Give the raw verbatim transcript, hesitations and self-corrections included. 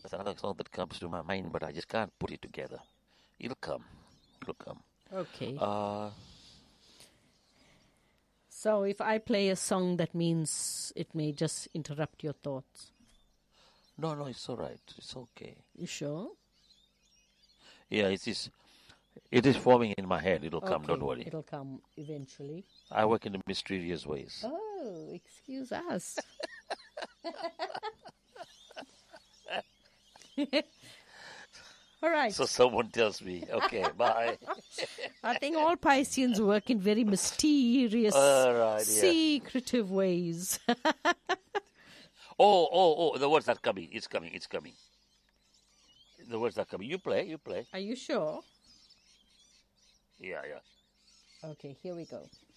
There's another song that comes to my mind, but I just can't put it together. It'll come. It'll come. Okay. Uh, So if I play a song, that means it may just interrupt your thoughts. no, no, it's all right. It's okay. You sure? Yeah, it is. It is forming in my head. It'll come. Don't Okay, worry. It'll come eventually. I work in the mysterious ways. Oh, excuse us. All right. So someone tells me, okay, bye. I think all Pisceans work in very mysterious, All right, yeah. secretive ways. Oh, oh, oh, the words are coming. It's coming. It's coming. The words are coming. You play. You play. Are you sure? Yeah, yeah. Okay, here we go.